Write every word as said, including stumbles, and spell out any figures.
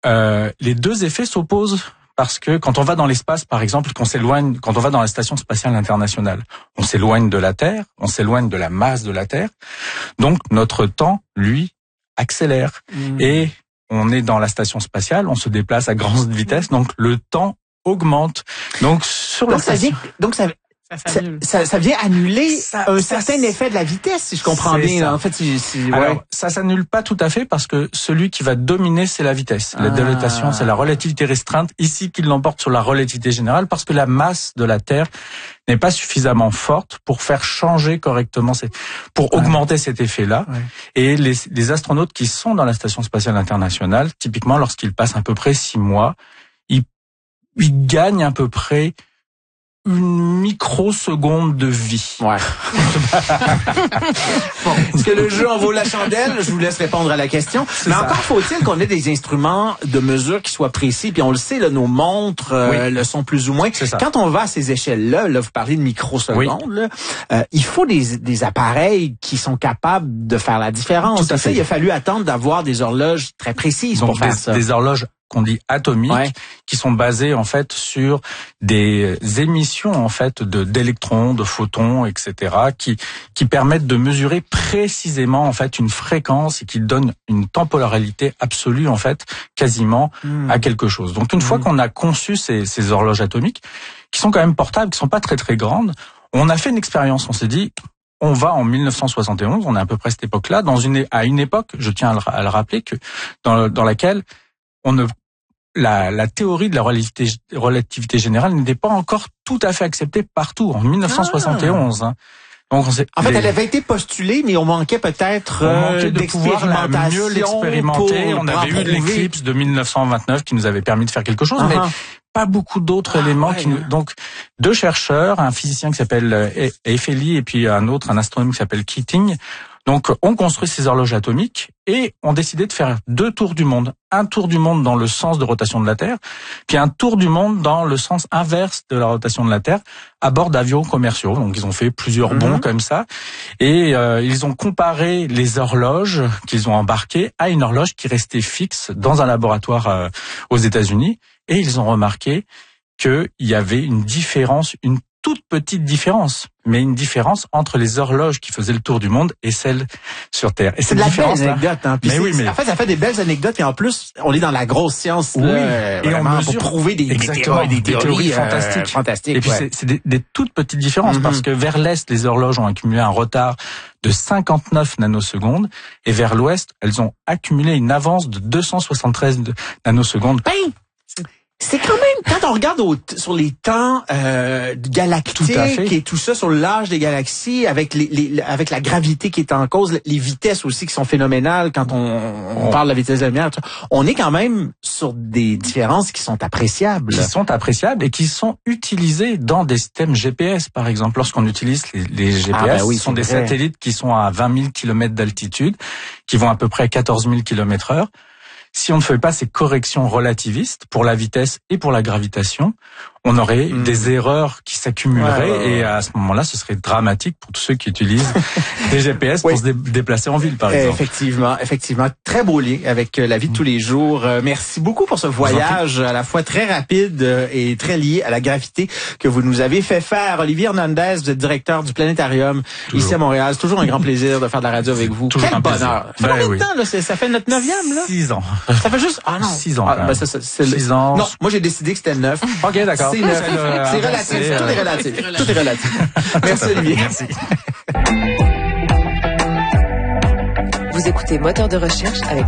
euh, les deux effets s'opposent. Parce que quand on va dans l'espace, par exemple, qu'on s'éloigne, quand on va dans la station spatiale internationale, on s'éloigne de la Terre, on s'éloigne de la masse de la Terre. Donc notre temps, lui, accélère. Mmh. Et on est dans la station spatiale, on se déplace à grande vitesse, donc le temps augmente. Donc sur donc la ça station... vient, donc ça Ça, ça, ça vient annuler ça, un ça, certain effet de la vitesse, si je comprends bien. Là. En fait, c'est, c'est, ouais. Alors, ça s'annule pas tout à fait parce que celui qui va dominer, c'est la vitesse. La ah. dilatation, c'est la relativité restreinte. Ici, qui l'emporte sur la relativité générale parce que la masse de la Terre n'est pas suffisamment forte pour faire changer correctement, ces, pour ouais. augmenter cet effet-là. Ouais. Et les, les astronautes qui sont dans la Station spatiale internationale, typiquement, lorsqu'ils passent à peu près six mois, ils, ils gagnent à peu près une microseconde de vie. Ouais. Bon, est-ce que le jeu en vaut la chandelle? Je vous laisse répondre à la question. C'est Mais ça. Encore faut-il qu'on ait des instruments de mesure qui soient précis. Puis on le sait, là, nos montres euh, oui. le sont plus ou moins. Quand on va à ces échelles-là, là, vous parlez de microsecondes, oui. là, euh, il faut des, des appareils qui sont capables de faire la différence. Tout à fait. Il a fallu attendre d'avoir des horloges très précises Donc pour faire des, ça. Des horloges qu'on dit atomiques, ouais. qui sont basées en fait sur des émissions en fait de d'électrons, de photons, et cetera, qui qui permettent de mesurer précisément en fait une fréquence et qui donnent une temporalité absolue en fait quasiment mmh. à quelque chose. Donc une mmh. fois qu'on a conçu ces, ces horloges atomiques, qui sont quand même portables, qui sont pas très très grandes, on a fait une expérience. On s'est dit, on va en mille neuf cent soixante et onze, on est à peu près à cette époque-là, dans une à une époque, je tiens à le, à le rappeler, que dans dans laquelle on ne La, la théorie de la relativité, relativité générale n'était pas encore tout à fait acceptée partout en mille neuf cent soixante et onze. Ah. Hein. Donc on sait, en fait, les... elle avait été postulée, mais on manquait peut-être on manquait de pouvoir la mieux l'expérimenter. On avait eu l'éclipse de mille neuf cent vingt-neuf qui nous avait permis de faire quelque chose, uh-huh. mais pas beaucoup d'autres ah, éléments. Ouais, qui nous... Donc deux chercheurs, un physicien qui s'appelle Eiffeli et puis un autre, un astronome qui s'appelle Keating. Donc, on construit ces horloges atomiques et on décidait de faire deux tours du monde. Un tour du monde dans le sens de rotation de la Terre, puis un tour du monde dans le sens inverse de la rotation de la Terre, à bord d'avions commerciaux. Donc, ils ont fait plusieurs mm-hmm. bonds comme ça. Et euh, ils ont comparé les horloges qu'ils ont embarquées à une horloge qui restait fixe dans un laboratoire euh, aux États-Unis. Et ils ont remarqué qu'il y avait une différence, une toute petite différence, mais une différence entre les horloges qui faisaient le tour du monde et celles sur Terre. Et c'est de la belle anecdote, hein. Puis mais oui, mais en fait, ça fait des belles anecdotes et en plus, on est dans la grosse science, oui, là, et on mesure pour prouver des, exactement, des, théories, des, des théories, théories euh, fantastiques. fantastiques. Et puis ouais. c'est, c'est des, des toutes petites différences mm-hmm. parce que vers l'est, les horloges ont accumulé un retard de cinquante-neuf nanosecondes et vers l'ouest, elles ont accumulé une avance de deux cent soixante-treize nanosecondes. Ben c'est quand même, quand on regarde au, sur les temps euh, galactiques et tout ça, sur l'âge des galaxies, avec les, les avec la gravité qui est en cause, les vitesses aussi qui sont phénoménales quand on, on parle de la vitesse de la lumière, on est quand même sur des différences qui sont appréciables. Qui sont appréciables et qui sont utilisées dans des systèmes G P S, par exemple. Lorsqu'on utilise les, les G P S, ah ben oui, ce sont des vrai. satellites qui sont à vingt mille kilomètres d'altitude, qui vont à peu près à quatorze mille kilomètres heure. Si on ne fait pas ces corrections relativistes pour la vitesse et pour la gravitation, on aurait mmh. des erreurs qui s'accumuleraient ouais, ouais, ouais. et à ce moment-là, ce serait dramatique pour tous ceux qui utilisent des G P S oui. pour se dé- déplacer en ville, par exemple. Effectivement, effectivement. Très beau lien avec la vie de tous les jours. Merci beaucoup pour ce voyage à la fois très rapide et très lié à la gravité que vous nous avez fait faire. Olivier Hernandez, vous êtes directeur du Planétarium toujours. Ici à Montréal. C'est toujours un grand plaisir de faire de la radio avec vous. Toujours Quel un bonheur. Ça fait ben, combien oui. de temps, là? C'est, ça fait notre neuvième, là? Six ans. Ça fait juste, ah non. Six ans. Ah, ben, ça, ça, c'est Six le... ans. Non, moi j'ai décidé que c'était neuf. OK, d'accord. C'est neuf. C'est, c'est relatif. Euh... Tout est relatif. Tout est relatif. Merci Olivier. Merci. Vous écoutez Moteur de recherche avec